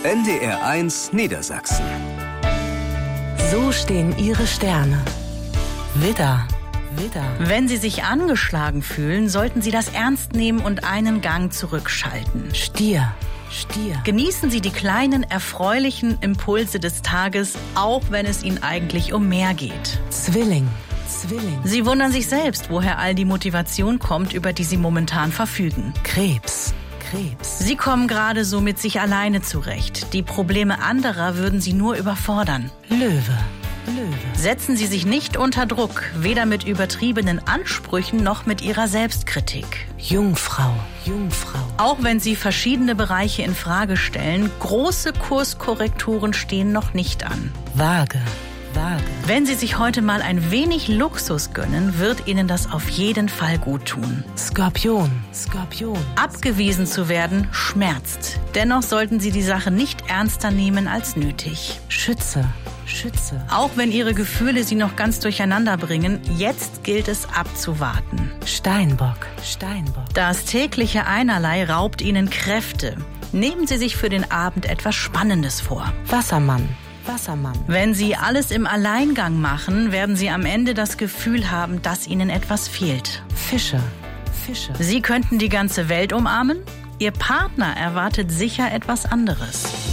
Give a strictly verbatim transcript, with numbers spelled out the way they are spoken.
N D R eins Niedersachsen. So stehen Ihre Sterne. Widder, Widder. Wenn Sie sich angeschlagen fühlen, sollten Sie das ernst nehmen und einen Gang zurückschalten. Stier, Stier. Genießen Sie die kleinen, erfreulichen Impulse des Tages, auch wenn es Ihnen eigentlich um mehr geht. Zwilling, Zwilling. Sie wundern sich selbst, woher all die Motivation kommt, über die Sie momentan verfügen. Krebs, Krebs. Sie kommen gerade so mit sich alleine zurecht. Die Probleme anderer würden Sie nur überfordern. Löwe, Löwe. Setzen Sie sich nicht unter Druck, weder mit übertriebenen Ansprüchen noch mit Ihrer Selbstkritik. Jungfrau, Jungfrau. Auch wenn Sie verschiedene Bereiche in Frage stellen, große Kurskorrekturen stehen noch nicht an. Waage, Waage. Wenn Sie sich heute mal ein wenig Luxus gönnen, wird Ihnen das auf jeden Fall gut tun. Skorpion, Skorpion. Abgewiesen zu werden, schmerzt. Dennoch sollten Sie die Sache nicht ernster nehmen als nötig. Schütze, Schütze. Auch wenn Ihre Gefühle Sie noch ganz durcheinander bringen, jetzt gilt es abzuwarten. Steinbock, Steinbock. Das tägliche Einerlei raubt Ihnen Kräfte. Nehmen Sie sich für den Abend etwas Spannendes vor. Wassermann, Wassermann. Wenn Sie alles im Alleingang machen, werden Sie am Ende das Gefühl haben, dass Ihnen etwas fehlt. Fische, Fische. Sie könnten die ganze Welt umarmen? Ihr Partner erwartet sicher etwas anderes.